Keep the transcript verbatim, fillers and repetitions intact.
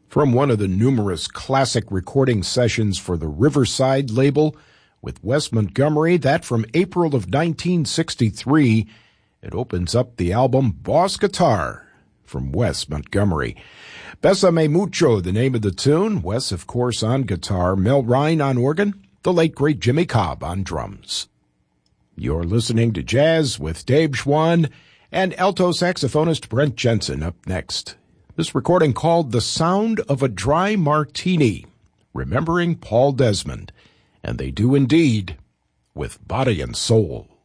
From one of the numerous classic recording sessions for the Riverside label with Wes Montgomery, that from April of nineteen sixty-three, it opens up the album Boss Guitar from Wes Montgomery. Bésame Mucho, the name of the tune. Wes, of course, on guitar, Mel Rhine on organ, the late great Jimmy Cobb on drums. You're listening to Jazz with Dave Schwann and alto saxophonist Brent Jensen up next. This recording called The Sound of a Dry Martini, remembering Paul Desmond. And they do indeed, with body and soul.